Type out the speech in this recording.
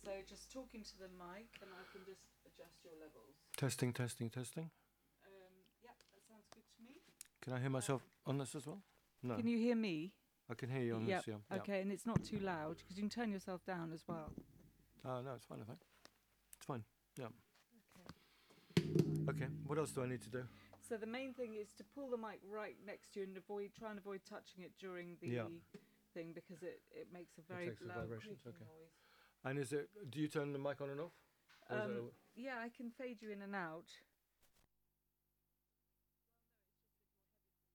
So just talking to the mic, and I can just adjust your levels. Testing, testing, testing. Yeah, that sounds good to me. Can I hear myself on this as well? No. Can you hear me? I can hear you on this, yeah. Okay, and it's not too loud because you can turn yourself down as well. No, it's fine, I think. It's fine, yeah. Okay. Okay, what else do I need to do? So the main thing is to pull the mic right next to you and try and avoid touching it during the thing because it makes a very loud creaking noise. And do you turn the mic on and off? Yeah, I can fade you in and out.